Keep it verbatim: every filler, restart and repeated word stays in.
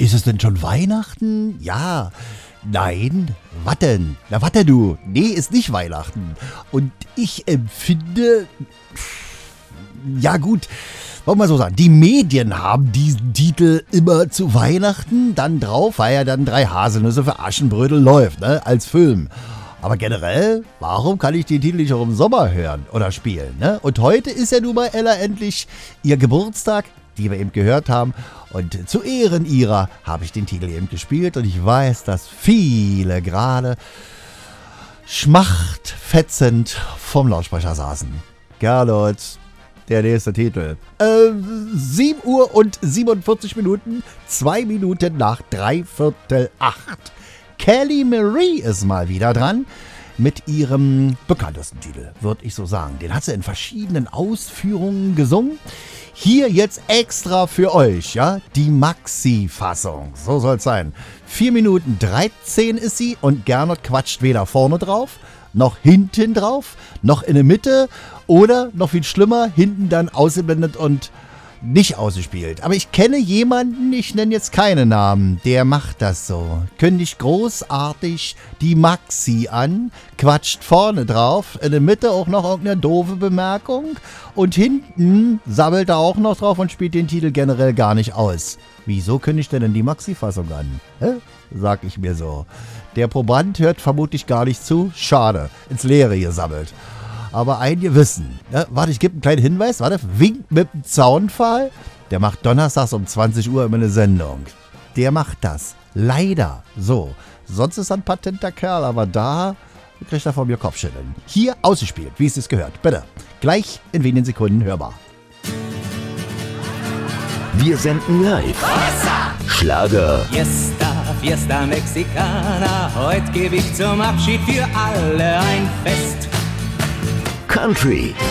Ist es denn schon Weihnachten? Ja. Nein. Was denn? Na, warte du. Nee, ist nicht Weihnachten. Und ich empfinde... Ja gut, wollen wir mal so sagen, die Medien haben diesen Titel immer zu Weihnachten dann drauf, weil ja dann Drei Haselnüsse für Aschenbrödel läuft, ne, als Film. Aber generell, warum kann ich den Titel nicht auch im Sommer hören oder spielen, ne? Und heute ist ja nun mal Ella endlich ihr Geburtstag, die wir eben gehört haben. Und zu Ehren ihrer habe ich den Titel eben gespielt. Und ich weiß, dass viele gerade schmachtfetzend vom Lautsprecher saßen. Gerlot, der nächste Titel. Äh, sieben Uhr und siebenundvierzig Minuten, zwei Minuten nach dreiviertel acht. Kelly Marie ist mal wieder dran mit ihrem bekanntesten Titel, würde ich so sagen. Den hat sie in verschiedenen Ausführungen gesungen. Hier jetzt extra für euch, ja, die Maxi-Fassung. So soll es sein. vier Minuten dreizehn ist sie und Gernot quatscht weder vorne drauf, noch hinten drauf, noch in der Mitte oder, noch viel schlimmer, hinten dann ausgeblendet und nicht ausgespielt. Aber ich kenne jemanden, ich nenne jetzt keine Namen, der macht das so. Kündigt großartig die Maxi an, quatscht vorne drauf, in der Mitte auch noch irgendeine doofe Bemerkung und hinten sabbelt er auch noch drauf und spielt den Titel generell gar nicht aus. Wieso kündigt er denn die Maxi-Fassung an? Hä? Sag ich mir so. Der Proband hört vermutlich gar nicht zu. Schade, ins Leere gesammelt. Aber einige wissen. Ja, warte, ich gebe einen kleinen Hinweis. Warte, winkt mit dem Zaunpfahl. Der macht donnerstags um zwanzig Uhr immer eine Sendung. Der macht das. Leider. So. Sonst ist er ein patenter Kerl, aber da kriegt er von mir Kopfschütteln. Hier ausgespielt, wie es es gehört. Bitte. Gleich in wenigen Sekunden hörbar. Wir senden live. Schlager. Fiesta, Fiesta Mexicana. Heute gebe ich zum Abschied für alle ein Fest. Country.